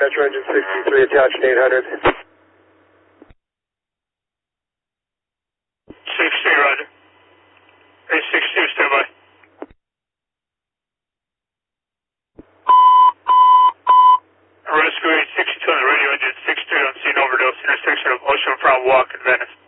Metro engine 63 attached 800. 63, roger. 862, standby. Rescue 862 on the radio engine 63 on scene overdose, intersection of Ocean Front Walk in Venice.